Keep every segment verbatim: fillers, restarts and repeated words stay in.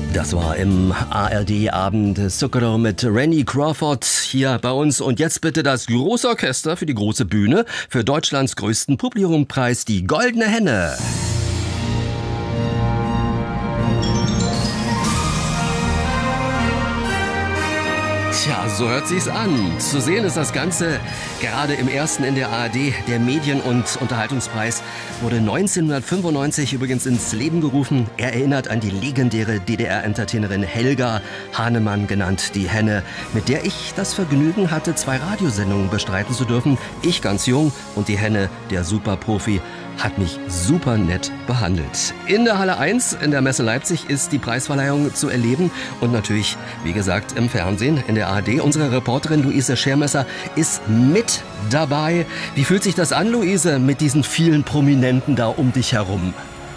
Das war im A R D-Abend Zucchero mit Randy Crawford hier bei uns. Und jetzt bitte das große Orchester für die große Bühne für Deutschlands größten Publikumpreis, die Goldene Henne. Tja, so hört sich's an. Zu sehen ist das Ganze gerade im ersten in der A R D. Der Medien- und Unterhaltungspreis wurde neunzehnhundertfünfundneunzig übrigens ins Leben gerufen. Er erinnert an die legendäre D D R-Entertainerin Helga Hahnemann, genannt die Henne, mit der ich das Vergnügen hatte, zwei Radiosendungen bestreiten zu dürfen. Ich ganz jung und die Henne, der Superprofi, hat mich super nett behandelt. In der Halle eins in der Messe Leipzig ist die Preisverleihung zu erleben und natürlich, wie gesagt, im Fernsehen, in der A R D. Unsere Reporterin Luise Schermesser ist mit dabei. Wie fühlt sich das an, Luise, mit diesen vielen Prominenten da um dich herum?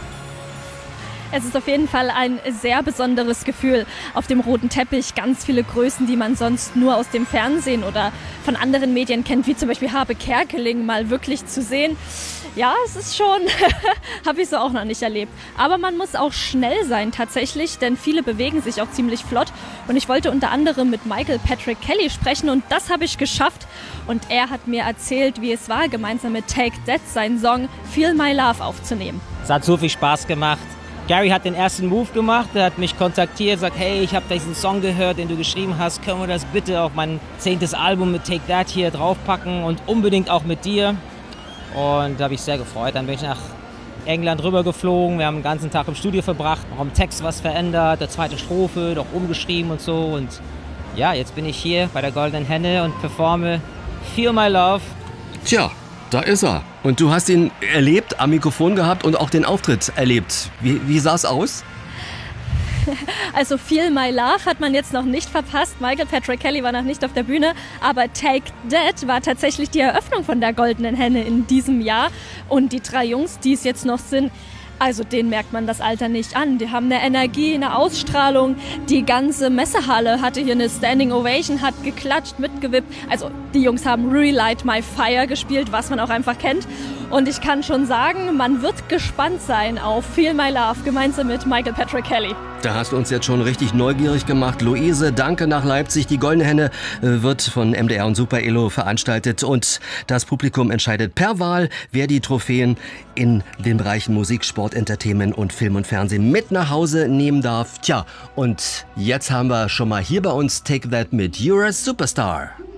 Es ist auf jeden Fall ein sehr besonderes Gefühl. Auf dem roten Teppich ganz viele Größen, die man sonst nur aus dem Fernsehen oder von anderen Medien kennt, wie zum Beispiel Habe Kerkeling, mal wirklich zu sehen. Ja, es ist schon, habe ich so auch noch nicht erlebt. Aber man muss auch schnell sein tatsächlich, denn viele bewegen sich auch ziemlich flott. Und ich wollte unter anderem mit Michael Patrick Kelly sprechen und das habe ich geschafft. Und er hat mir erzählt, wie es war, gemeinsam mit Take That seinen Song Feel My Love aufzunehmen. Es hat so viel Spaß gemacht. Gary hat den ersten Move gemacht, er hat mich kontaktiert, sagt, hey, ich habe diesen Song gehört, den du geschrieben hast, können wir das bitte auf mein zehntes Album mit Take That hier draufpacken und unbedingt auch mit dir. Und da habe ich sehr gefreut. Dann bin ich nach England rüber geflogen, wir haben den ganzen Tag im Studio verbracht, noch am Text was verändert, der zweite Strophe doch umgeschrieben und so. Und ja, jetzt bin ich hier bei der Goldenen Henne und performe Feel My Love. Tja, da ist er. Und du hast ihn erlebt, am Mikrofon gehabt und auch den Auftritt erlebt. Wie, wie sah es aus? Also Feel My Love hat man jetzt noch nicht verpasst. Michael Patrick Kelly war noch nicht auf der Bühne. Aber Take That war tatsächlich die Eröffnung von der Goldenen Henne in diesem Jahr. Und die drei Jungs, die es jetzt noch sind, also denen merkt man das Alter nicht an. Die haben eine Energie, eine Ausstrahlung. Die ganze Messehalle hatte hier eine Standing Ovation, hat geklatscht, mitgewippt. Also die Jungs haben Relight My Fire gespielt, was man auch einfach kennt. Und ich kann schon sagen, man wird gespannt sein auf Feel My Love gemeinsam mit Michael Patrick Kelly. Da hast du uns jetzt schon richtig neugierig gemacht. Luise, danke nach Leipzig. Die Goldene Henne wird von M D R und Super Elo veranstaltet und das Publikum entscheidet per Wahl, wer die Trophäen in den Bereichen Musik, Sport, Entertainment und Film und Fernsehen mit nach Hause nehmen darf. Tja, und jetzt haben wir schon mal hier bei uns Take That mit You're a Superstar.